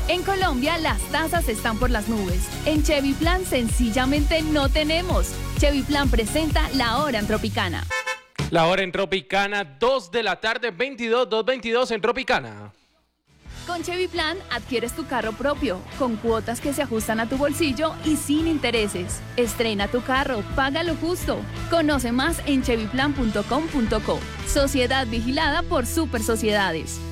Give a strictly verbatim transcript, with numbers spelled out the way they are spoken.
En Colombia las tasas están por las nubes. En Chevy Plan sencillamente no tenemos. Chevy Plan presenta La Hora en Tropicana. La Hora en Tropicana, dos de la tarde, veintidós, dos veintidós en Tropicana. Con Chevy Plan adquieres tu carro propio, con cuotas que se ajustan a tu bolsillo y sin intereses. Estrena tu carro, paga lo justo. Conoce más en chevy plan punto com punto co. Sociedad vigilada por Super Sociedades.